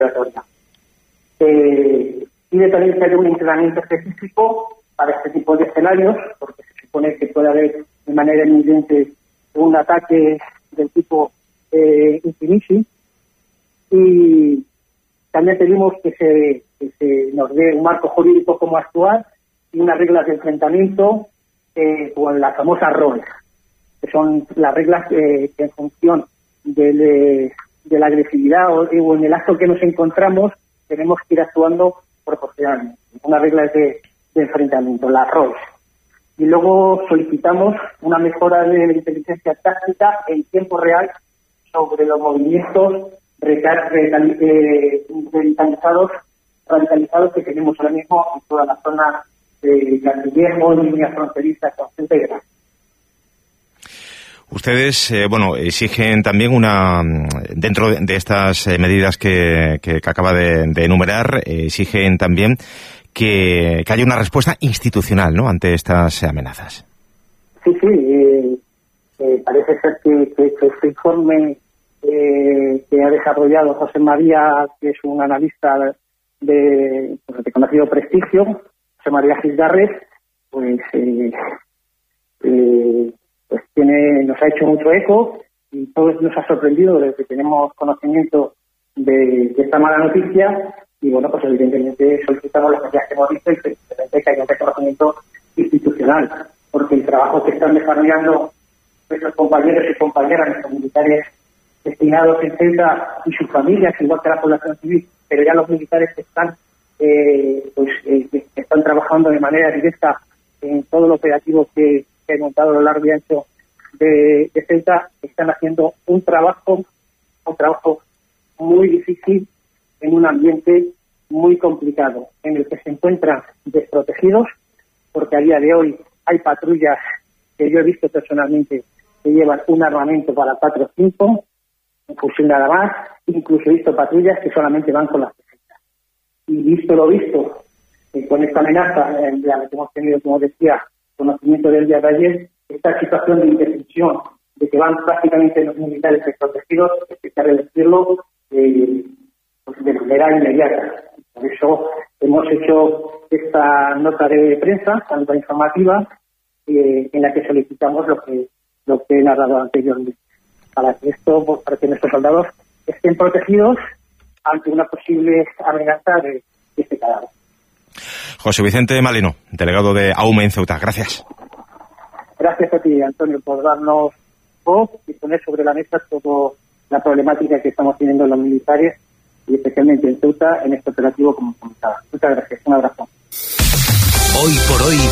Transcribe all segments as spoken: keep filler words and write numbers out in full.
respiratoria. Eh, pide también que haya un entrenamiento específico para este tipo de escenarios, porque se supone que puede haber de manera inminente un ataque del tipo eh, Infinity, y también pedimos que se, que se nos dé un marco jurídico cómo actuar y unas reglas de enfrentamiento eh, con las famosas R O L, que son las reglas eh, que en función de, de, de la agresividad o, o en el acto que nos encontramos tenemos que ir actuando proporcionalmente. Unas reglas de, de enfrentamiento, las R O L. Y luego solicitamos una mejora de la inteligencia táctica en tiempo real sobre los movimientos radicalizados, radicalizados que tenemos ahora mismo en toda la zona de Castillejo, líneas fronterizas con Ceuta y Granada. Ustedes, eh, bueno, exigen también una, dentro de, de estas eh, medidas que, que, que acaba de, de enumerar, eh, exigen también que, que haya una respuesta institucional, ¿no?, ante estas amenazas. Sí, sí, eh, eh, parece ser que, que, que este informe eh, que ha desarrollado José María, que es un analista de, pues, de conocido prestigio, José María Gisgarres, pues, eh, eh, pues tiene, nos ha hecho mucho eco y todos nos ha sorprendido desde que tenemos conocimiento de, de esta mala noticia. Y bueno, pues evidentemente solicitamos las medidas que hemos visto y que, que haya un reconocimiento institucional, porque el trabajo que están desarrollando nuestros compañeros y compañeras, nuestros militares destinados en Ceuta y sus familias, igual que la población civil, pero ya los militares que están, eh, pues, eh, que están trabajando de manera directa en todo el operativo que, que he montado a lo largo y ancho de, de Ceuta, están haciendo un trabajo, un trabajo muy difícil, en un ambiente muy complicado, en el que se encuentran desprotegidos, porque a día de hoy hay patrullas que yo he visto personalmente que llevan un armamento para cuatro o cinco, un fusil nada más, incluso he visto patrullas que solamente van con las defensas. Y visto lo visto, eh, con esta amenaza, eh, la que hemos tenido, como decía, conocimiento del día de ayer, esta situación de indefensión, de que van prácticamente los militares desprotegidos, es que hay que decirlo, eh, de manera inmediata. Por eso hemos hecho esta nota de prensa, esta nota informativa, eh, en la que solicitamos lo que lo que he narrado anteriormente, para que esto, pues, para que nuestros soldados estén protegidos ante una posible amenaza de, de este cadáver. José Vicente Malino, delegado de AUME en Ceuta, gracias. Gracias a ti, Antonio, por darnos voz y poner sobre la mesa toda la problemática que estamos teniendo los militares, y especialmente en Ceuta, en este operativo como comentaba. Muchas gracias, un abrazo. Hoy por hoy,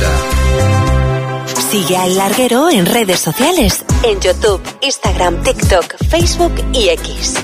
Ceuta. Sigue al Larguero en redes sociales, en YouTube, Instagram, TikTok, Facebook y X.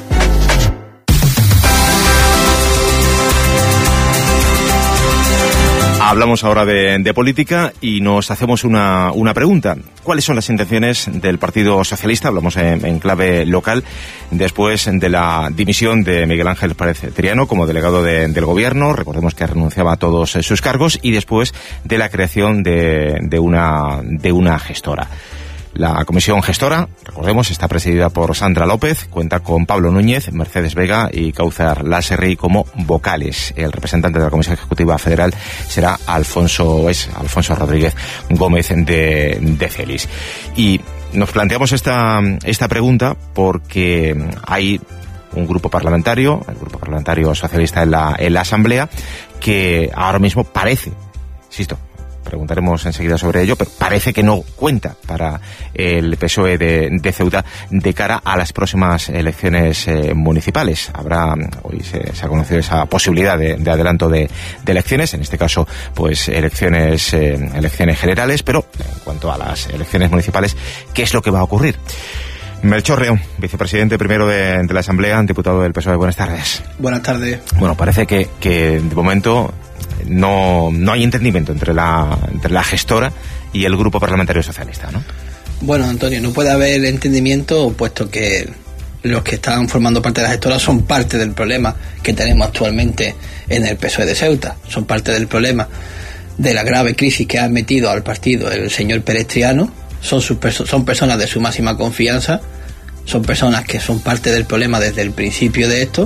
Hablamos ahora de, de política y nos hacemos una, una pregunta. ¿Cuáles son las intenciones del Partido Socialista? Hablamos en, en clave local, después de la dimisión de Miguel Ángel Pérez Triano como delegado de, del Gobierno. Recordemos que renunciaba a todos sus cargos, y después de la creación de, de, una, de una gestora. La comisión gestora, recordemos, está presidida por Sandra López, cuenta con Pablo Núñez, Mercedes Vega y Cáucer Laserri como vocales. El representante de la Comisión Ejecutiva Federal será Alfonso, es Alfonso Rodríguez Gómez de, de Celis. Y nos planteamos esta, esta pregunta porque hay un grupo parlamentario, el grupo parlamentario socialista en la, en la Asamblea, que ahora mismo parece, insisto, preguntaremos enseguida sobre ello, pero parece que no cuenta para el P S O E de, de Ceuta de cara a las próximas elecciones eh, municipales. Habrá, hoy se, se ha conocido esa posibilidad de, de adelanto de, de elecciones, en este caso, pues elecciones, eh, elecciones generales, pero en cuanto a las elecciones municipales, ¿qué es lo que va a ocurrir? Melchor Reón, vicepresidente primero de, de la Asamblea, diputado del P S O E. Buenas tardes. Buenas tardes. Bueno, parece que, que de momento no, no hay entendimiento entre la, entre la gestora y el grupo parlamentario socialista, ¿no? Bueno, Antonio, no puede haber entendimiento, puesto que los que están formando parte de la gestora son parte del problema que tenemos actualmente en el P S O E de Ceuta. Son parte del problema de la grave crisis que ha metido al partido el señor Pérez Triano. Son, sus perso- son personas de su máxima confianza, son personas que son parte del problema desde el principio de esto,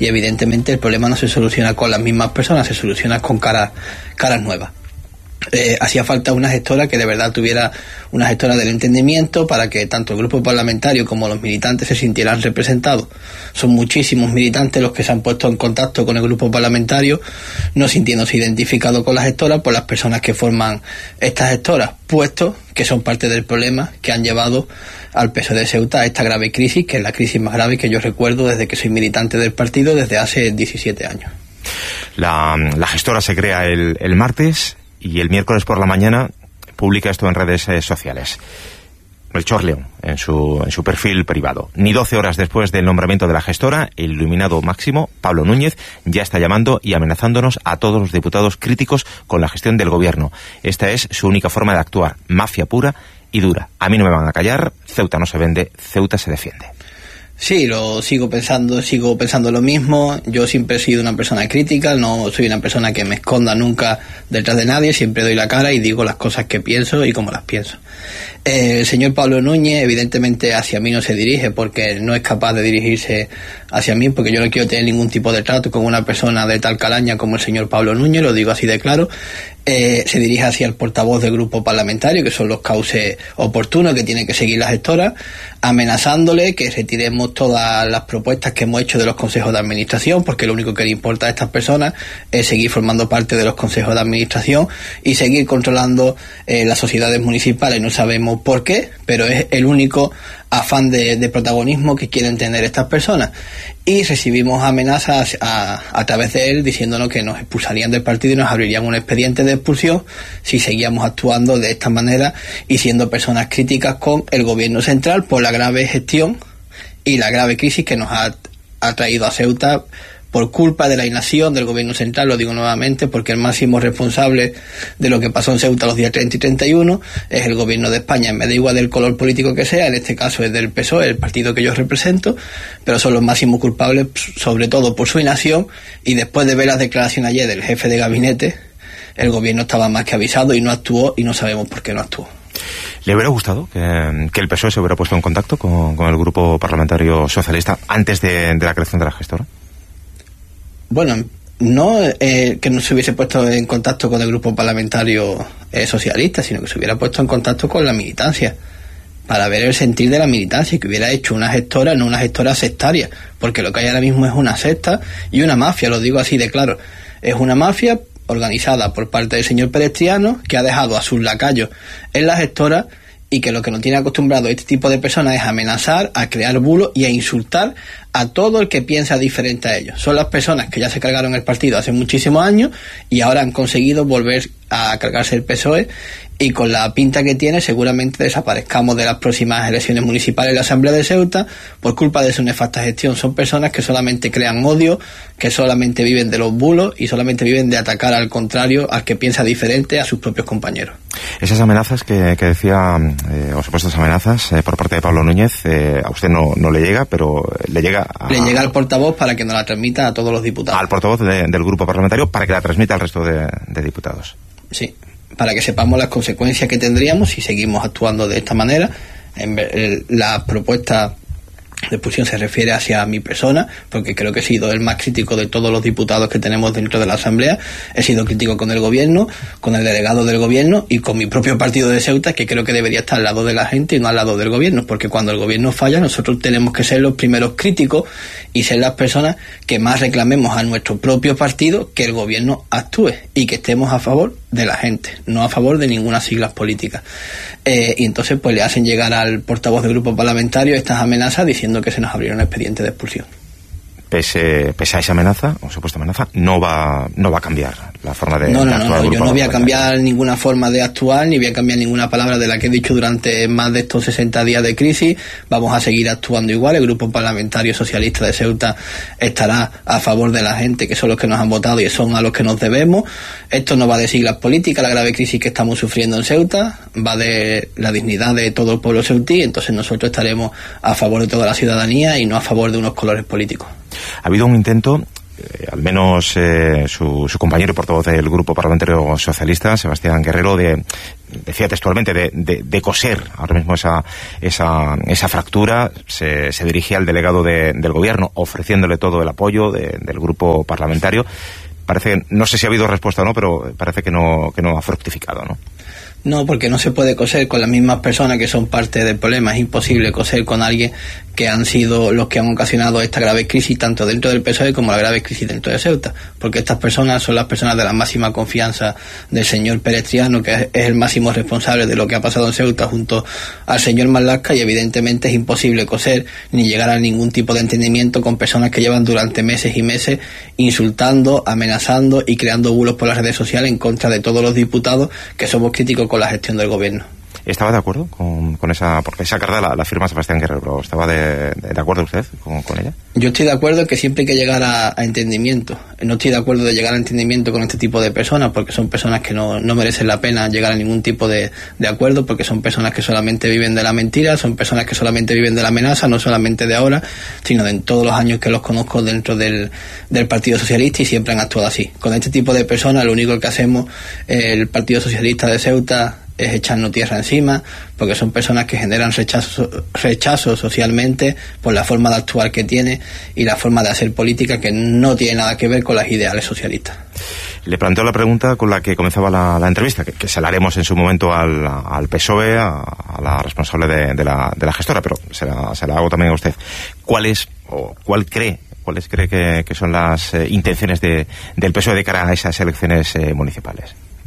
y evidentemente el problema no se soluciona con las mismas personas, se soluciona con caras, caras nuevas. Eh, hacía falta una gestora que de verdad tuviera una gestora del entendimiento para que tanto el grupo parlamentario como los militantes se sintieran representados. Son muchísimos militantes los que se han puesto en contacto con el grupo parlamentario, no sintiéndose identificados con la gestora por las personas que forman estas gestoras, puesto que son parte del problema que han llevado al P S O E de Ceuta a esta grave crisis, que es la crisis más grave que yo recuerdo desde que soy militante del partido, desde hace diecisiete años. La, la gestora se crea el, el martes y el miércoles por la mañana publica esto en redes eh, sociales. Melchor León, en su, en su perfil privado. Ni doce horas después del nombramiento de la gestora, el iluminado máximo, Pablo Núñez, ya está llamando y amenazándonos a todos los diputados críticos con la gestión del gobierno. Esta es su única forma de actuar, mafia pura y dura. A mí no me van a callar, Ceuta no se vende, Ceuta se defiende. Sí, lo sigo pensando, sigo pensando lo mismo. Yo siempre he sido una persona crítica, no soy una persona que me esconda nunca detrás de nadie, siempre doy la cara y digo las cosas que pienso y como las pienso. Eh, el señor Pablo Núñez evidentemente hacia mí no se dirige porque no es capaz de dirigirse hacia mí, porque yo no quiero tener ningún tipo de trato con una persona de tal calaña como el señor Pablo Núñez, lo digo así de claro. Eh, se dirige hacia el portavoz del grupo parlamentario, que son los cauces oportunos que tiene que seguir la gestora, amenazándole que retiremos todas las propuestas que hemos hecho de los consejos de administración, porque lo único que le importa a estas personas es seguir formando parte de los consejos de administración y seguir controlando eh, las sociedades municipales. No sabemos por qué, pero es el único afán de, de protagonismo que quieren tener estas personas. Y recibimos amenazas a, a través de él diciéndonos que nos expulsarían del partido y nos abrirían un expediente de expulsión si seguíamos actuando de esta manera y siendo personas críticas con el gobierno central por la grave gestión y la grave crisis que nos ha, ha traído a Ceuta por culpa de la inacción del gobierno central. Lo digo nuevamente porque el máximo responsable de lo que pasó en Ceuta los días treinta y treinta y uno es el gobierno de España. Me da igual del color político que sea, en este caso es del P S O E, el partido que yo represento, pero son los máximos culpables, sobre todo por su inacción, y después de ver las declaraciones ayer del jefe de gabinete, el gobierno estaba más que avisado y no actuó, y no sabemos por qué no actuó. ¿Le hubiera gustado que, que el P S O E se hubiera puesto en contacto con, con el grupo parlamentario socialista antes de, de la creación de la gestora? Bueno, no eh, que no se hubiese puesto en contacto con el grupo parlamentario eh, socialista, sino que se hubiera puesto en contacto con la militancia, para ver el sentir de la militancia, y que hubiera hecho una gestora, no una gestora sectaria, porque lo que hay ahora mismo es una secta y una mafia, lo digo así de claro. Es una mafia organizada por parte del señor Pedestriano, que ha dejado a sus lacayos en la gestora, y que lo que nos tiene acostumbrado este tipo de personas es amenazar, a crear bulos y a insultar a todo el que piensa diferente a ellos. Son las personas que ya se cargaron el partido hace muchísimos años y ahora han conseguido volver a cargarse el P S O E, y con la pinta que tiene seguramente desaparezcamos de las próximas elecciones municipales en la Asamblea de Ceuta por culpa de su nefasta gestión. Son personas que solamente crean odio, que solamente viven de los bulos y solamente viven de atacar al contrario, al que piensa diferente, a sus propios compañeros. Esas amenazas que, que decía, eh, o supuestas amenazas eh, por parte de Pablo Núñez, eh, a usted no, no le llega, pero le llega a... Le llega al portavoz para que nos la transmita a todos los diputados. Al portavoz de, del grupo parlamentario para que la transmita al resto de, de diputados. Sí, para que sepamos las consecuencias que tendríamos si seguimos actuando de esta manera. En ver, la propuesta de expulsión se refiere hacia mi persona, porque creo que he sido el más crítico de todos los diputados que tenemos dentro de la Asamblea. He sido crítico con el gobierno, con el delegado del gobierno y con mi propio partido de Ceuta, que creo que debería estar al lado de la gente y no al lado del gobierno, porque cuando el gobierno falla nosotros tenemos que ser los primeros críticos y ser las personas que más reclamemos a nuestro propio partido que el gobierno actúe y que estemos a favor de la gente, no a favor de ninguna siglas políticas. Eh, y entonces pues le hacen llegar al portavoz del grupo parlamentario estas amenazas diciendo que se nos abriera un expediente de expulsión. Pese, pese a esa amenaza, o supuesta amenaza, no va, no va a cambiar la forma de, no, no, de actuar. No, no, yo no voy a cambiar ninguna forma de actuar, ni voy a cambiar ninguna palabra de la que he dicho durante más de estos sesenta días de crisis. Vamos a seguir actuando igual. El Grupo Parlamentario Socialista de Ceuta estará a favor de la gente, que son los que nos han votado y son a los que nos debemos. Esto no va de siglas políticas, la grave crisis que estamos sufriendo en Ceuta, va de la dignidad de todo el pueblo ceutí, entonces nosotros estaremos a favor de toda la ciudadanía y no a favor de unos colores políticos. Ha habido un intento, eh, al menos eh, su, su compañero y portavoz del Grupo Parlamentario Socialista, Sebastián Guerrero, de, decía textualmente, de, de, de coser ahora mismo esa, esa, esa fractura. Se, se dirigía al delegado de, del Gobierno ofreciéndole todo el apoyo de, del Grupo Parlamentario. Parece, no sé si ha habido respuesta o no, pero parece que no, que no ha fructificado, ¿no? No, porque no se puede coser con las mismas personas que son parte del problema. Es imposible coser con alguien que han sido los que han ocasionado esta grave crisis, tanto dentro del P S O E como la grave crisis dentro de Ceuta. Porque estas personas son las personas de la máxima confianza del señor Pérez Triano, que es, es el máximo responsable de lo que ha pasado en Ceuta, junto al señor Marlaska, y evidentemente es imposible coser ni llegar a ningún tipo de entendimiento con personas que llevan durante meses y meses insultando, amenazando y creando bulos por las redes sociales en contra de todos los diputados que somos críticos con la gestión del gobierno. ¿Estaba de acuerdo con, con esa, porque esa carta la, la firma Sebastián Guerrero, ¿estaba de, de, de acuerdo usted con, con ella? Yo estoy de acuerdo en que siempre hay que llegar a, a entendimiento. No estoy de acuerdo de llegar a entendimiento con este tipo de personas, porque son personas que no, no merecen la pena llegar a ningún tipo de, de acuerdo, porque son personas que solamente viven de la mentira, son personas que solamente viven de la amenaza, no solamente de ahora, sino de en todos los años que los conozco dentro del, del Partido Socialista, y siempre han actuado así. Con este tipo de personas lo único que hacemos el Partido Socialista de Ceuta es echarnos tierra encima, porque son personas que generan rechazo, rechazo socialmente por la forma de actuar que tiene y la forma de hacer política, que no tiene nada que ver con las ideales socialistas. Le planteo la pregunta con la que comenzaba la, la entrevista, que, que se la haremos en su momento al, al P S O E, a, a la responsable de, de, la, de la gestora, pero se la, se la hago también a usted. ¿Cuál es, o cuál cree, cuáles cree que, que son las eh, intenciones de, del P S O E de cara a esas elecciones eh, municipales?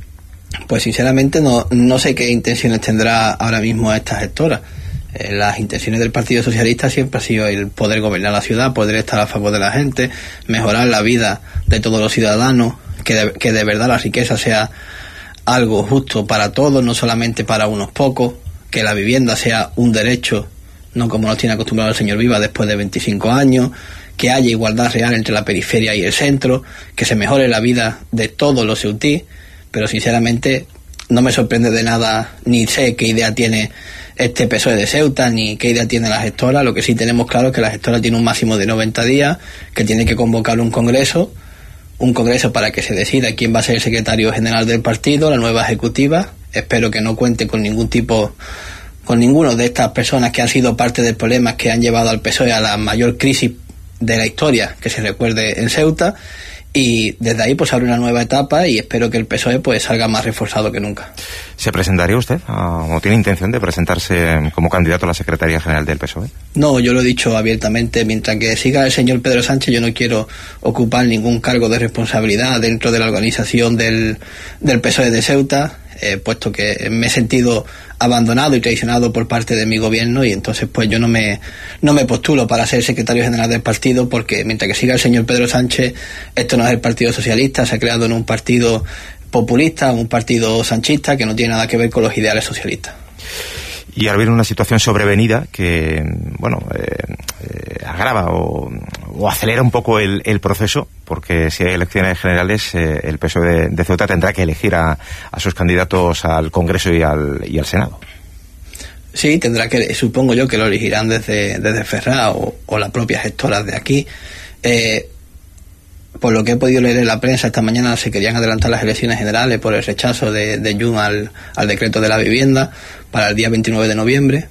Pues sinceramente no, no sé qué intenciones tendrá ahora mismo esta gestora. Eh, las intenciones del Partido Socialista siempre ha sido el poder gobernar la ciudad, poder estar a favor de la gente, mejorar la vida de todos los ciudadanos, que de, que de verdad la riqueza sea algo justo para todos, no solamente para unos pocos, que la vivienda sea un derecho, no como nos tiene acostumbrado el señor Viva después de veinticinco años, que haya igualdad real entre la periferia y el centro, que se mejore la vida de todos los ceutí. Pero sinceramente no me sorprende de nada, ni sé qué idea tiene este P S O E de Ceuta, ni qué idea tiene la gestora. Lo que sí tenemos claro es que la gestora tiene un máximo de noventa días, que tiene que convocar un congreso, un congreso para que se decida quién va a ser el secretario general del partido, la nueva ejecutiva. Espero que no cuente con ningún tipo, con ninguno de estas personas que han sido parte del problema que han llevado al P S O E a la mayor crisis de la historia que se recuerde en Ceuta. Y desde ahí pues abre una nueva etapa, y espero que el P S O E pues salga más reforzado que nunca. ¿Se presentaría usted a, o tiene intención de presentarse como candidato a la Secretaría General del P S O E? No, yo lo he dicho abiertamente. Mientras que siga el señor Pedro Sánchez, yo no quiero ocupar ningún cargo de responsabilidad dentro de la organización del, del P S O E de Ceuta, eh, puesto que me he sentido abandonado y traicionado por parte de mi gobierno, y entonces pues yo no me no me postulo para ser secretario general del partido, porque mientras que siga el señor Pedro Sánchez, esto no es el Partido Socialista, se ha creado en un partido populista, un partido sanchista que no tiene nada que ver con los ideales socialistas. Y ahora viene una situación sobrevenida que, bueno, eh, eh, agrava o, o acelera un poco el, el proceso, porque si hay elecciones generales, eh, el P S O E de, de Ceuta tendrá que elegir a, a sus candidatos al Congreso y al, y al Senado. Sí, tendrá que, supongo yo que lo elegirán desde, desde Ferraz o, o las propias gestoras de aquí. Eh, por lo que he podido leer en la prensa, esta mañana se querían adelantar las elecciones generales por el rechazo de, de Jun al, al decreto de la vivienda para el día veintinueve de noviembre.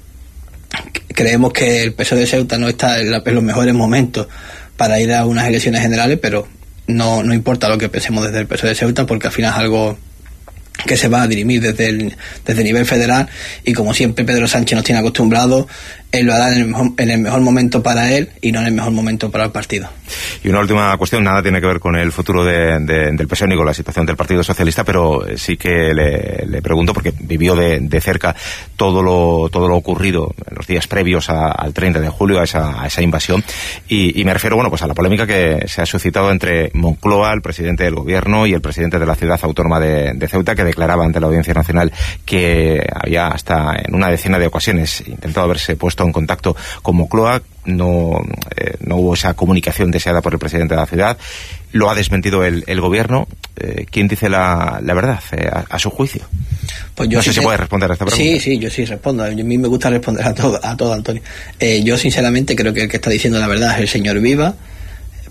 Creemos que el P S O E de Ceuta no está en, la, en los mejores momentos para ir a unas elecciones generales, pero no, no importa lo que pensemos desde el P S O E de Ceuta, porque al final es algo que se va a dirimir desde el, desde el nivel federal, y como siempre Pedro Sánchez nos tiene acostumbrados, él lo hará en el, mejor, en el mejor momento para él y no en el mejor momento para el partido. Y una última cuestión, nada tiene que ver con el futuro de, de, del P S O E ni con la situación del Partido Socialista, pero sí que le, le pregunto, porque vivió de, de cerca todo lo todo lo ocurrido en los días previos a, al treinta de julio, a esa, a esa invasión, y, y me refiero, bueno, pues a la polémica que se ha suscitado entre Moncloa, el presidente del gobierno, y el presidente de la ciudad autónoma de, de Ceuta, que declaraba ante la Audiencia Nacional que había hasta en una decena de ocasiones intentado haberse puesto en contacto con Moncloa. No, eh, no hubo esa comunicación deseada por el presidente de la ciudad. Lo ha desmentido el, el gobierno. Eh, ¿Quién dice la, la verdad eh, a, a su juicio? Pues yo no sé sí si puede responder a esta pregunta. Sí, sí, yo sí respondo. A mí me gusta responder a todo, a todo Antonio. Eh, yo sinceramente creo que el que está diciendo la verdad es el señor Viva,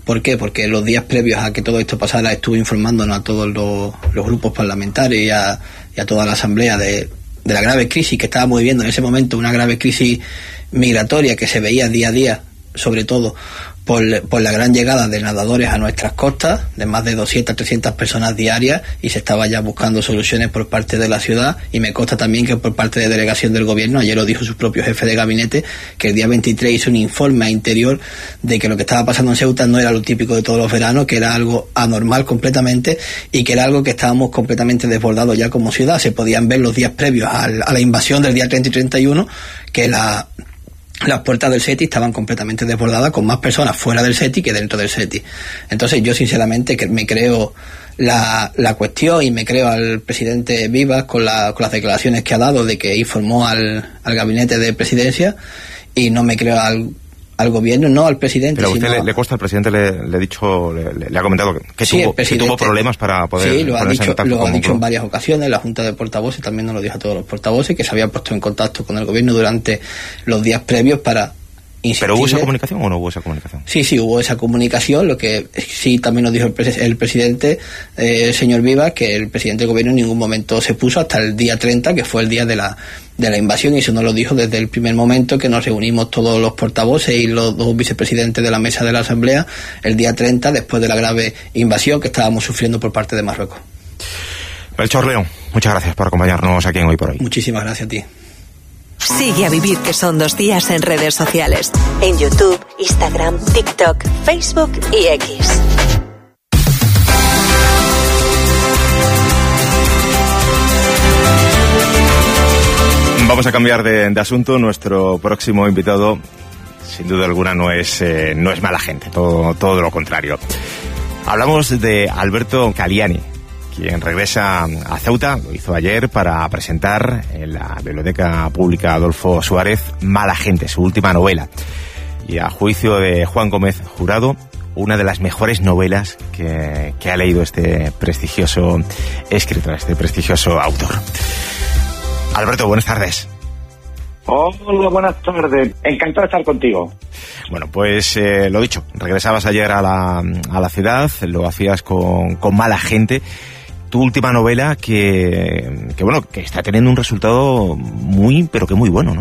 ¿Por qué? Porque los días previos a que todo esto pasara estuve informándonos a todos los, los grupos parlamentarios y a, y a toda la Asamblea de, de la grave crisis que estábamos viviendo en ese momento, una grave crisis migratoria que se veía día a día, sobre todo por, por la gran llegada de nadadores a nuestras costas, de más de doscientas, trescientas personas diarias, y se estaba ya buscando soluciones por parte de la ciudad, y me consta también que por parte de delegación del gobierno, ayer lo dijo su propio jefe de gabinete, que el día veintitrés hizo un informe a Interior de que lo que estaba pasando en Ceuta no era lo típico de todos los veranos, que era algo anormal completamente, y que era algo que estábamos completamente desbordados ya como ciudad. Se podían ver los días previos a la invasión del día treinta y treinta y uno, que la... las puertas del SETI estaban completamente desbordadas, con más personas fuera del SETI que dentro del SETI. Entonces yo sinceramente que me creo la, la cuestión y me creo al presidente Vivas con, la, con las declaraciones que ha dado de que informó al, al gabinete de presidencia, y no me creo al, al gobierno, no al presidente. Pero a usted sino le, le consta, el presidente le, le, dicho, le, le ha comentado que, sí, tuvo, que tuvo problemas para poder sí, lo ha dicho, en lo ha dicho con... en varias ocasiones. La Junta de Portavoces también nos lo dijo a todos los portavoces, que se había puesto en contacto con el gobierno durante los días previos para insistirle. ¿Pero hubo esa comunicación o no hubo esa comunicación? Sí, sí, hubo esa comunicación. Lo que sí también nos dijo el, pres el presidente, eh, el señor Vivas, que el presidente del gobierno en ningún momento se puso hasta el día treinta, que fue el día de la de la invasión, y eso nos lo dijo desde el primer momento que nos reunimos todos los portavoces y los dos vicepresidentes de la mesa de la Asamblea el día treinta, después de la grave invasión que estábamos sufriendo por parte de Marruecos. Melchor León, muchas gracias por acompañarnos aquí en Hoy por Hoy. Muchísimas gracias a ti. Sigue a Vivir que son dos días en redes sociales, en YouTube, Instagram, TikTok, Facebook y X. Vamos a cambiar de, de asunto. Nuestro próximo invitado, sin duda alguna, no es eh, no es mala gente, todo, todo lo contrario. Hablamos de Alberto Caliani, quien regresa a Ceuta, lo hizo ayer, para presentar en la Biblioteca Pública Adolfo Suárez Mala Gente, su última novela. Y a juicio de Juan Gómez Jurado, una de las mejores novelas que, que ha leído este prestigioso escritor, este prestigioso autor. Alberto, buenas tardes. Hola, buenas tardes. Encantado de estar contigo. Bueno, pues eh, lo dicho, regresabas ayer a la, a la ciudad, lo hacías con, con Mala Gente. Tu última novela que, que, bueno, que está teniendo un resultado muy, pero que muy bueno, ¿no?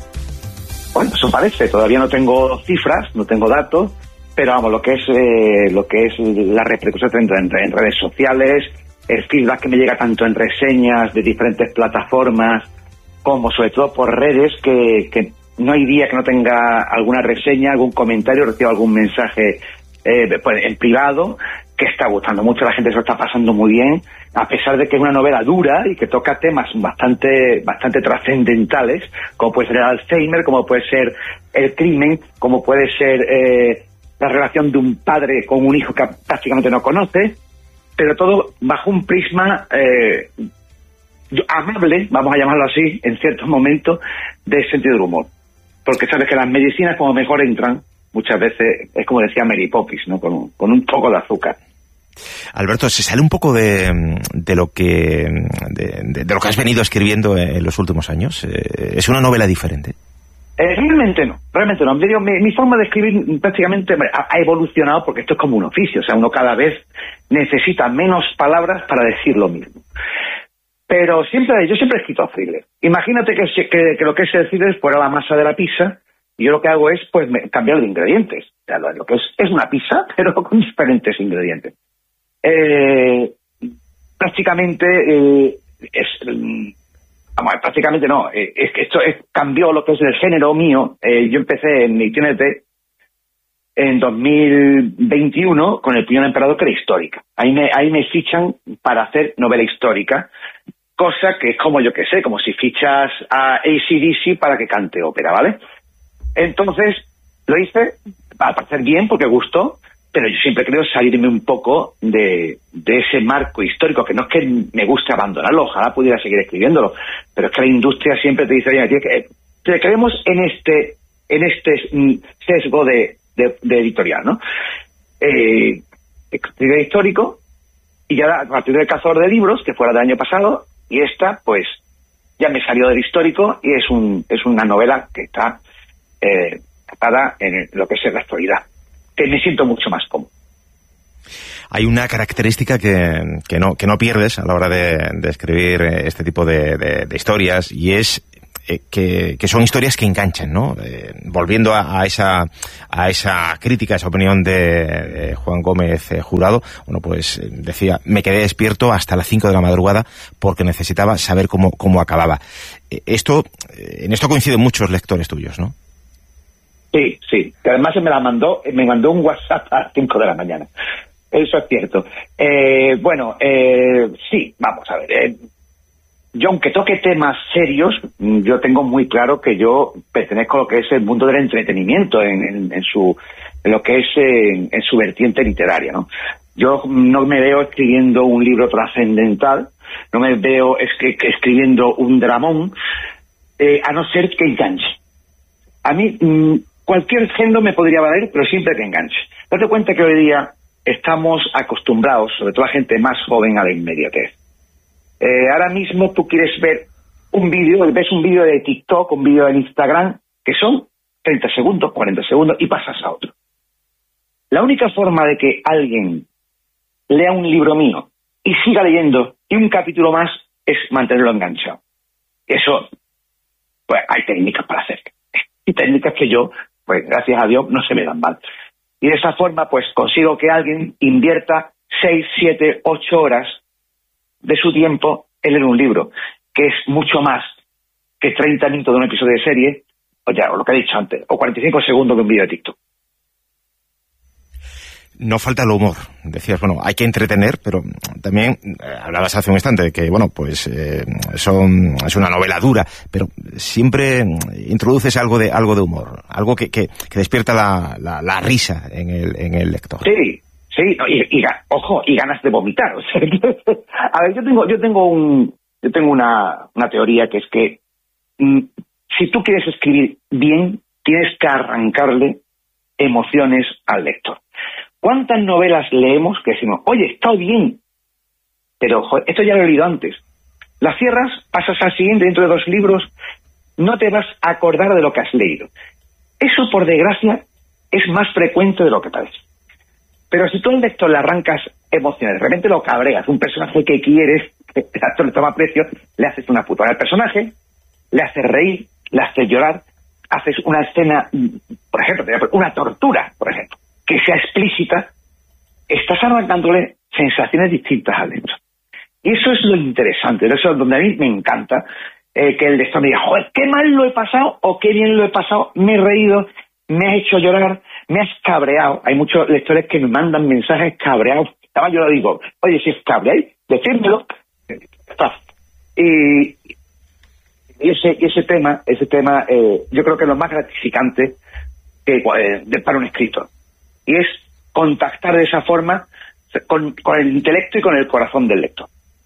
Bueno, eso parece. Todavía no tengo cifras, no tengo datos, pero vamos, lo que es eh, lo que es la repercusión en, en, en redes sociales, el feedback que me llega tanto en reseñas de diferentes plataformas, como sobre todo por redes, que, que no hay día que no tenga alguna reseña, algún comentario, recibo algún mensaje eh, pues, en privado, que está gustando mucho, la gente se lo está pasando muy bien, a pesar de que es una novela dura y que toca temas bastante bastante trascendentales, como puede ser el Alzheimer, como puede ser el crimen, como puede ser eh, la relación de un padre con un hijo que prácticamente no conoce, pero todo bajo un prisma eh, amable, vamos a llamarlo así, en ciertos momentos, de sentido del humor. Porque sabes que las medicinas, como mejor entran, muchas veces, es como decía Mary Poppins, ¿no? Con un, con un poco de azúcar. Alberto, se sale un poco de, de lo que de, de, de lo que has venido escribiendo en los últimos años. ¿Es una novela diferente? Eh, realmente no, realmente no. Digo, mi, mi forma de escribir prácticamente ha, ha evolucionado, porque esto es como un oficio, o sea, uno cada vez necesita menos palabras para decir lo mismo. Pero siempre, yo siempre he escrito thriller. Imagínate que, que, que lo que es el thriller fuera la masa de la pizza, y yo lo que hago es pues me, cambiar de ingredientes. O sea, lo, lo que es, es una pizza, pero con diferentes ingredientes. Eh, prácticamente eh, es... Vamos, prácticamente no, eh, es que esto es, cambió lo que es el género mío. Eh, yo empecé en mi T N T en dos mil veintiuno con El puñal emperador, que era histórica. Ahí me, ahí me fichan para hacer novela histórica, cosa que es como, yo que sé, como si fichas a A C D C para que cante ópera, ¿vale? Entonces, lo hice, al parecer bien, porque gustó, pero yo siempre creo salirme un poco de, de ese marco histórico, que no es que me guste abandonarlo, ojalá pudiera seguir escribiéndolo, pero es que la industria siempre te dice, oye, tío, que te creemos en este en este sesgo de, de, de editorial, ¿no? Eh, escribir histórico, y ya a partir del Cazador de Libros, que fue el año pasado, y esta, pues, ya me salió del histórico, y es un es una novela que está eh, tratada en lo que es la actualidad. que me siento mucho más cómodo. Hay una característica que, que, no, que no pierdes a la hora de, de escribir este tipo de, de, de historias, y es eh, que, que son historias que enganchan, ¿no? Eh, volviendo a, a esa a esa crítica, a esa opinión de eh, Juan Gómez eh, Jurado, bueno, pues eh, decía, me quedé despierto hasta las cinco de la madrugada porque necesitaba saber cómo, cómo acababa. Eh, esto, eh, en esto coinciden muchos lectores tuyos, ¿no? Sí, sí, que además me la mandó, me mandó un WhatsApp a las cinco de la mañana. Eso es cierto. Eh, bueno, eh, sí, vamos a ver. Eh, yo, aunque toque temas serios, yo tengo muy claro que yo pertenezco a lo que es el mundo del entretenimiento, en, en, en su, en lo que es en, en su vertiente literaria, ¿no? Yo no me veo escribiendo un libro trascendental, no me veo escri escribiendo un dramón, eh, a no ser que enganche. A mí, mmm, cualquier género me podría valer, pero siempre que enganche. Date cuenta que hoy día estamos acostumbrados, sobre todo la gente más joven, a la inmediatez. Eh, ahora mismo tú quieres ver un vídeo, ves un vídeo de TikTok, un vídeo de Instagram, que son treinta segundos, cuarenta segundos, y pasas a otro. La única forma de que alguien lea un libro mío y siga leyendo y un capítulo más es mantenerlo enganchado. Eso, pues hay técnicas para hacer. Y técnicas que yo, pues gracias a Dios, no se me dan mal. Y de esa forma, pues consigo que alguien invierta seis, siete, ocho horas de su tiempo en leer un libro, que es mucho más que treinta minutos de un episodio de serie, o ya, o lo que he dicho antes, o cuarenta y cinco segundos de un vídeo de TikTok. No falta el humor. Decías, bueno, hay que entretener, pero también eh, hablabas hace un instante de que, bueno, pues eh, son, es una novela dura, pero siempre introduces algo de algo de humor, algo que, que, que despierta la, la, la risa en el, en el lector. Sí, sí, no, y, y, ojo, y ganas de vomitar. O sea, a ver, yo tengo, yo tengo un, yo tengo una, una teoría que es que mm, si tú quieres escribir bien, tienes que arrancarle emociones al lector. ¿Cuántas novelas leemos que decimos, oye, está bien, pero joder, esto ya lo he leído antes? Las cierras, pasas al siguiente, dentro de dos libros, no te vas a acordar de lo que has leído. Eso, por desgracia, es más frecuente de lo que parece. Pero si tú al lector le arrancas emociones, de repente lo cabreas, un personaje que quieres, que el actor le toma precio, le haces una putada al personaje, le haces reír, le haces llorar, haces una escena, por ejemplo, una tortura, por ejemplo, que sea explícita, estás arrancándole sensaciones distintas al lector. Y eso es lo interesante, eso es donde a mí me encanta, eh, que el lector me diga, joder, qué mal lo he pasado, o qué bien lo he pasado, me he reído, me has hecho llorar, me has cabreado. Hay muchos lectores que me mandan mensajes cabreados. Además yo lo digo, oye, si es cabreáis, decídmelo. Y, y ese, ese tema, ese tema eh, yo creo que es lo más gratificante que, eh, de, para un escritor. Y es contactar de esa forma con, con el intelecto y con el corazón del lector.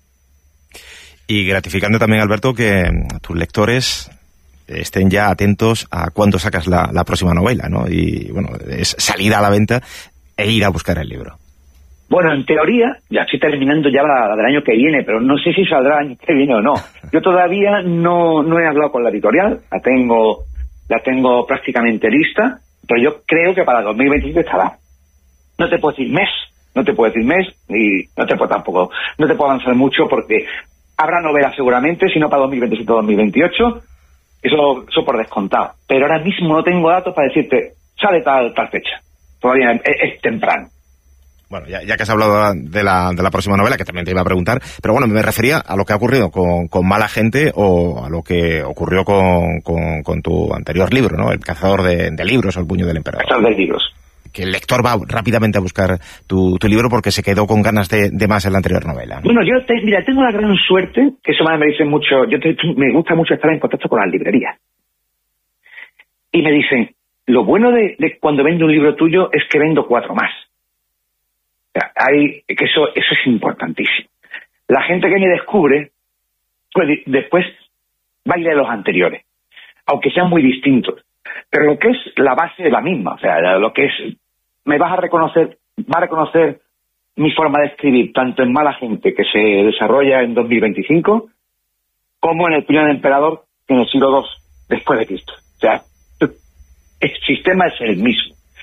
Y gratificando también, Alberto, que tus lectores estén ya atentos a cuándo sacas la, la próxima novela, ¿no? Y, bueno, es salir a la venta e ir a buscar el libro. Bueno, en teoría, ya estoy terminando ya la, la del año que viene, pero no sé si saldrá el año que viene o no. Yo todavía no, no he hablado con la editorial, la tengo, la tengo prácticamente lista, pero yo creo que para dos mil veinticinco estará. No te puedo decir mes, no te puedo decir mes, y no te puedo tampoco, no te puedo avanzar mucho porque habrá novelas seguramente, si no para dos mil veintisiete o dos mil veintiocho, eso, eso por descontado. Pero ahora mismo no tengo datos para decirte, sale tal, tal fecha. Todavía es, es temprano. Bueno, ya, ya que has hablado de la, de la próxima novela, que también te iba a preguntar, pero bueno, me refería a lo que ha ocurrido con, con Mala Gente o a lo que ocurrió con, con, con tu anterior libro, ¿no? El Cazador de, de Libros o El Puño del Emperador. Cazador de Libros. Que el lector va rápidamente a buscar tu, tu libro porque se quedó con ganas de, de más en la anterior novela, ¿no? Bueno, yo te, mira, tengo la gran suerte, que eso me dicen mucho, yo te, me gusta mucho estar en contacto con las librerías. Y me dicen, lo bueno de, de cuando vendo un libro tuyo es que vendo cuatro más. O sea, hay, que eso, eso es importantísimo. La gente que me descubre, pues después va a ir a los anteriores, aunque sean muy distintos. Pero lo que es la base es la misma, o sea, lo que es, me vas a reconocer, va a reconocer mi forma de escribir, tanto en Mala Gente, que se desarrolla en dos mil veinticinco, como en El Puño del Emperador, en el siglo segundo después de Cristo. O sea, el sistema es el mismo.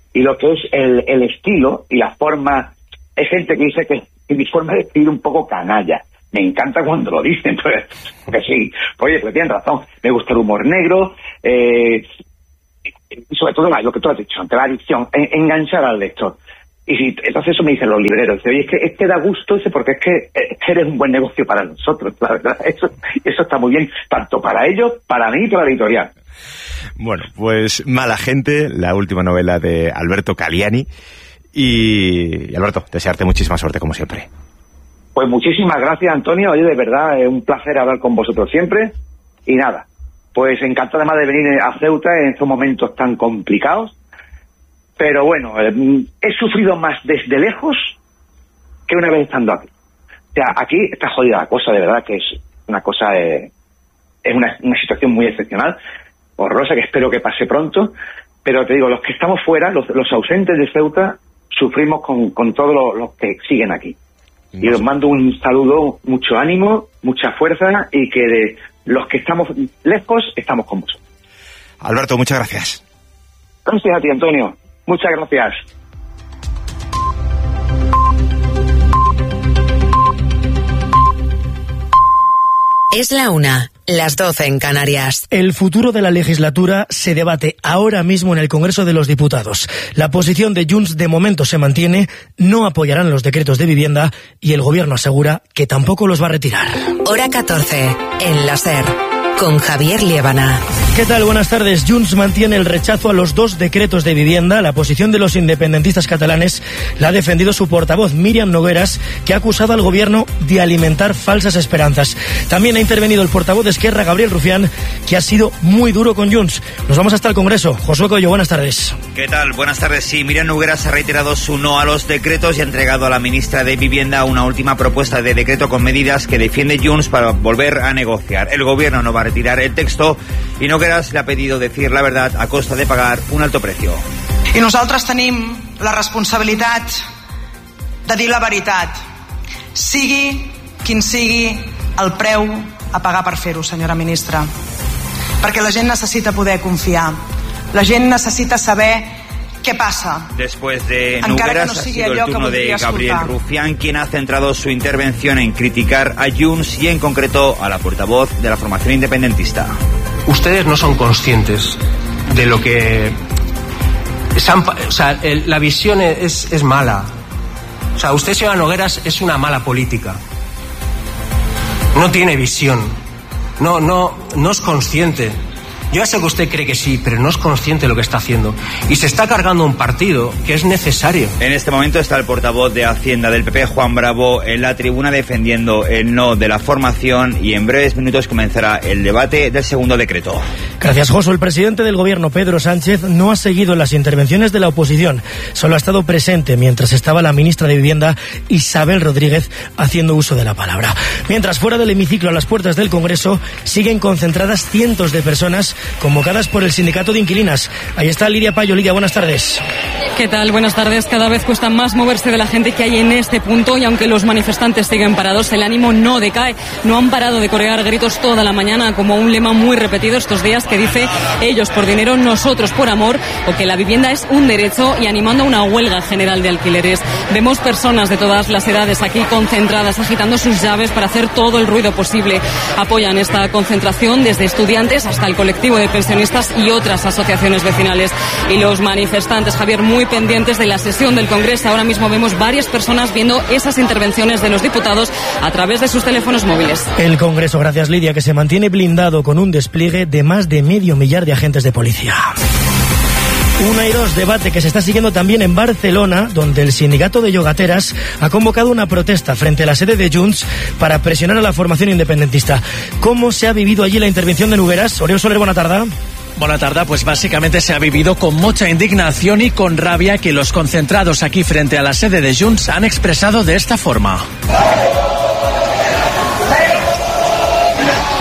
y lo que es el, el estilo y la forma. Hay gente que dice que, que mi forma de escribir un poco canalla. Me encanta cuando lo dicen, pues, porque sí, oye, pues tienen razón. Me gusta el humor negro, eh, y sobre todo lo que tú has dicho, ante la adicción, en, enganchar al lector. Y si, entonces eso me dicen los libreros, dice, oye, es que, es que da gusto ese porque es que, es que eres un buen negocio para nosotros, la verdad, eso, eso está muy bien, tanto para ellos, para mí y para la editorial. Bueno, pues Mala gente, la última novela de Alberto Caliani. Y, y Alberto, desearte muchísima suerte como siempre. Pues muchísimas gracias, Antonio. Oye, de verdad, es un placer hablar con vosotros siempre. Y nada, pues encantado además de venir a Ceuta en estos momentos tan complicados. Pero bueno, eh, he sufrido más desde lejos que una vez estando aquí. O sea, aquí está jodida la cosa, de verdad, que es una cosa, eh, es una, una situación muy excepcional, horrorosa, que espero que pase pronto. Pero te digo, los que estamos fuera, los, los ausentes de Ceuta, sufrimos con, con todos los, los que siguen aquí. Y os mando un saludo, mucho ánimo, mucha fuerza, y que de los que estamos lejos, estamos con vosotros. Alberto, muchas gracias. Gracias a ti, Antonio. Muchas gracias. Es la una, las doce en Canarias. El futuro de la legislatura se debate ahora mismo en el Congreso de los Diputados. La posición de Junts de momento se mantiene, no apoyarán los decretos de vivienda y el Gobierno asegura que tampoco los va a retirar. Hora catorce, en la SER, con Javier Liébana. ¿Qué tal? Buenas tardes. Junts mantiene el rechazo a los dos decretos de vivienda. La posición de los independentistas catalanes la ha defendido su portavoz, Míriam Nogueras, que ha acusado al Gobierno de alimentar falsas esperanzas. También ha intervenido el portavoz de Esquerra, Gabriel Rufián, que ha sido muy duro con Junts. Nos vamos hasta el Congreso. Josué Coello, buenas tardes. ¿Qué tal? Buenas tardes. Sí, Míriam Nogueras ha reiterado su no a los decretos y ha entregado a la ministra de Vivienda una última propuesta de decreto con medidas que defiende Junts para volver a negociar. El Gobierno no va a retirar el texto i Nogueras le ha pedido decir la verdad a costa de pagar un alto precio. I nosaltres tenim la responsabilitat de dir la veritat, sigui quin sigui el preu a pagar per fer-ho, senyora ministra. Perquè la gent necessita poder confiar. La gent necessita saber ¿qué pasa? Después de Nogueras no ha sido el turno de Gabriel Rufián, quien ha centrado su intervención en criticar a Junts y en concreto a la portavoz de la formación independentista. Ustedes no son conscientes de lo que... O sea, el, la visión es, es mala. O sea, usted, señora Nogueras, es una mala política. No tiene visión. No, no, no es consciente. Yo ya sé que usted cree que sí, pero no es consciente de lo que está haciendo. Y se está cargando un partido que es necesario. En este momento está el portavoz de Hacienda del P P, Juan Bravo, en la tribuna defendiendo el no de la formación, y en breves minutos comenzará el debate del segundo decreto. Gracias, Josu. El presidente del Gobierno, Pedro Sánchez, no ha seguido las intervenciones de la oposición. Solo ha estado presente mientras estaba la ministra de Vivienda, Isabel Rodríguez, haciendo uso de la palabra. Mientras, fuera del hemiciclo, a las puertas del Congreso, siguen concentradas cientos de personas convocadas por el sindicato de inquilinas. Ahí está Lidia Payo. Lidia, buenas tardes. ¿Qué tal? Buenas tardes. Cada vez cuesta más moverse de la gente que hay en este punto, y aunque los manifestantes siguen parados, el ánimo no decae. No han parado de corear gritos toda la mañana, como un lema muy repetido estos días que dice: ellos por dinero, nosotros por amor, o que la vivienda es un derecho, y animando a una huelga general de alquileres. Vemos personas de todas las edades aquí concentradas, agitando sus llaves para hacer todo el ruido posible. Apoyan esta concentración desde estudiantes hasta el colectivo de pensionistas y otras asociaciones vecinales. Y los manifestantes, Javier, muy pendientes de la sesión del Congreso. Ahora mismo vemos varias personas viendo esas intervenciones de los diputados a través de sus teléfonos móviles. El Congreso, gracias Lidia, que se mantiene blindado con un despliegue de más de medio millar de agentes de policía. Un airoso debate que se está siguiendo también en Barcelona, donde el sindicato de yogateras ha convocado una protesta frente a la sede de Junts para presionar a la formación independentista. ¿Cómo se ha vivido allí la intervención de Nogueras? Oriol Soler, buena tarde. Buena tarde, pues básicamente se ha vivido con mucha indignación y con rabia que los concentrados aquí frente a la sede de Junts han expresado de esta forma.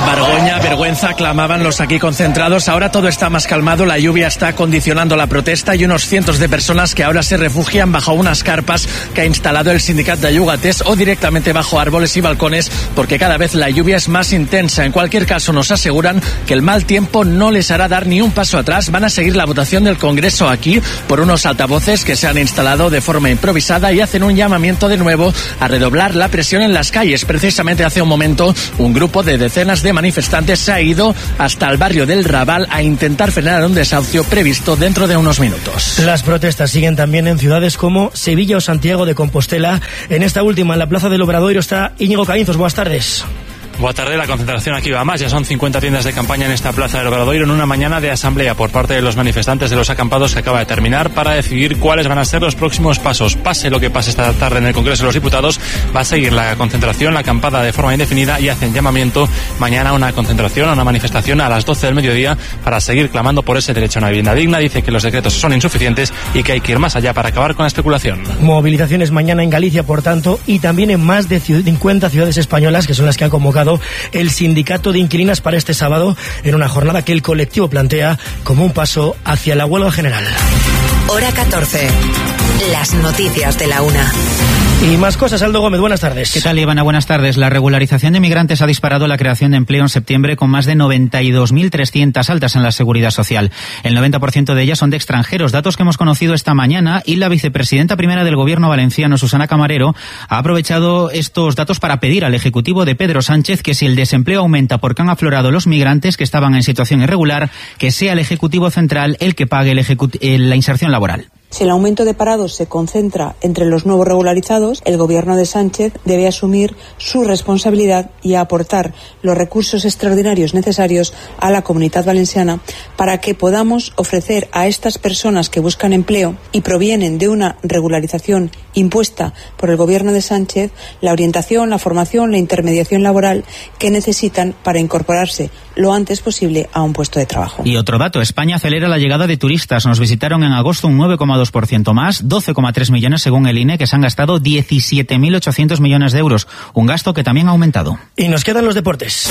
Vergüenza, vergüenza, clamaban los aquí concentrados. Ahora todo está más calmado, la lluvia está condicionando la protesta y unos cientos de personas que ahora se refugian bajo unas carpas que ha instalado el sindicato de ayugates o directamente bajo árboles y balcones, porque cada vez la lluvia es más intensa. En cualquier caso, nos aseguran que el mal tiempo no les hará dar ni un paso atrás. Van a seguir la votación del Congreso aquí por unos altavoces que se han instalado de forma improvisada y hacen un llamamiento de nuevo a redoblar la presión en las calles. Precisamente hace un momento un grupo de decenas de manifestantes se ha ido hasta el barrio del Raval a intentar frenar un desahucio previsto dentro de unos minutos. Las protestas siguen también en ciudades como Sevilla o Santiago de Compostela. En esta última, en la Plaza del Obradoiro, está Íñigo Caínzos. Buenas tardes. Buenas tardes, la concentración aquí va más. Ya son cincuenta tiendas de campaña en esta Plaza del Obradoiro en una mañana de asamblea por parte de los manifestantes de los acampados que acaba de terminar para decidir cuáles van a ser los próximos pasos. Pase lo que pase esta tarde en el Congreso de los Diputados, va a seguir la concentración, la acampada de forma indefinida y hacen llamamiento mañana a una concentración, a una manifestación a las doce del mediodía para seguir clamando por ese derecho a una vivienda digna. Dice que los decretos son insuficientes y que hay que ir más allá para acabar con la especulación. Movilizaciones mañana en Galicia, por tanto, y también en más de cincuenta ciudades españolas, que son las que ha convocado el sindicato de inquilinas para este sábado, en una jornada que el colectivo plantea como un paso hacia la huelga general. Hora catorce. Las noticias de la una. Y más cosas, Aldo Gómez, buenas tardes. ¿Qué tal, Ivana? Buenas tardes. La regularización de migrantes ha disparado la creación de empleo en septiembre con más de noventa y dos mil trescientas altas en la Seguridad Social. El noventa por ciento de ellas son de extranjeros, datos que hemos conocido esta mañana, y la vicepresidenta primera del Gobierno valenciano, Susana Camarero, ha aprovechado estos datos para pedir al Ejecutivo de Pedro Sánchez que si el desempleo aumenta porque han aflorado los migrantes que estaban en situación irregular, que sea el Ejecutivo Central el que pague el ejecut- la inserción laboral. Si el aumento de parados se concentra entre los nuevos regularizados, el Gobierno de Sánchez debe asumir su responsabilidad y aportar los recursos extraordinarios necesarios a la Comunidad Valenciana para que podamos ofrecer a estas personas que buscan empleo y provienen de una regularización impuesta por el Gobierno de Sánchez la orientación, la formación, la intermediación laboral que necesitan para incorporarse lo antes posible a un puesto de trabajo. Y otro dato, España acelera la llegada de turistas. Nos visitaron en agosto un nueve coma dos por ciento más, doce coma tres millones según el I N E, que se han gastado diecisiete mil ochocientos millones de euros, un gasto que también ha aumentado. Y nos quedan los deportes.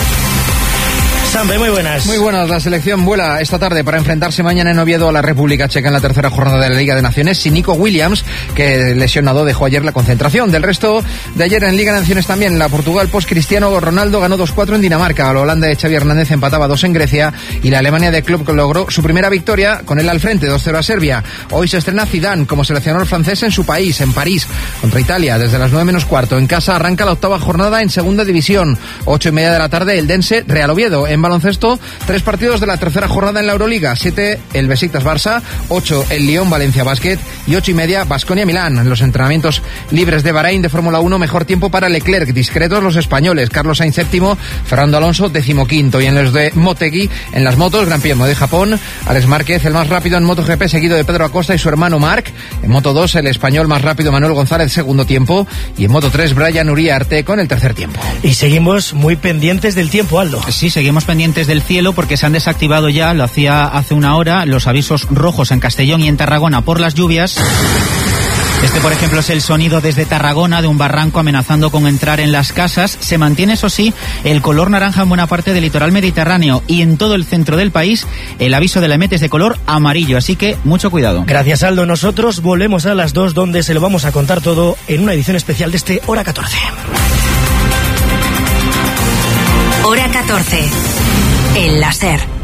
Sambe, muy buenas. Muy buenas. La selección vuela esta tarde para enfrentarse mañana en Oviedo a la República Checa en la tercera jornada de la Liga de Naciones sin Nico Williams, que lesionado dejó ayer la concentración. Del resto de ayer en Liga de Naciones también, la Portugal post Cristiano Ronaldo ganó dos cuatro en Dinamarca, la Holanda de Xavi Hernández empataba dos en Grecia y la Alemania de Klopp logró su primera victoria con él al frente, dos cero a Serbia. Hoy se estrena Zidane como seleccionador francés en su país, en París, contra Italia, desde las nueve menos cuarto. En casa arranca la octava jornada en segunda división, ocho y media de la tarde el Dense Real Oviedo. En baloncesto, tres partidos de la tercera jornada en la Euroliga, siete el Besiktas Barça, ocho el Lyon Valencia Basket y ocho y media Baskonia Milán. En los entrenamientos libres de Bahrein de Fórmula uno, mejor tiempo para Leclerc, discretos los españoles, Carlos Sainz séptimo, Fernando Alonso decimoquinto. Y en los de Motegi, en las motos, Gran Premio de Japón, Alex Márquez el más rápido en MotoGP, seguido de Pedro Acosta y su hermano Marc. En Moto dos el español más rápido Manuel González segundo tiempo y en Moto tres Brian Uría Arte con el tercer tiempo. Y seguimos muy pendientes del tiempo, Aldo. Sí, seguimos pendientes del cielo porque se han desactivado ya, lo hacía hace una hora, los avisos rojos en Castellón y en Tarragona por las lluvias. Este, por ejemplo, es el sonido desde Tarragona de un barranco amenazando con entrar en las casas. Se mantiene, eso sí, el color naranja en buena parte del litoral mediterráneo y en todo el centro del país el aviso de la E M E T es de color amarillo, así que mucho cuidado. Gracias, Aldo. Nosotros volvemos a las dos, donde se lo vamos a contar todo en una edición especial de este Hora catorce. Hora catorce. El láser.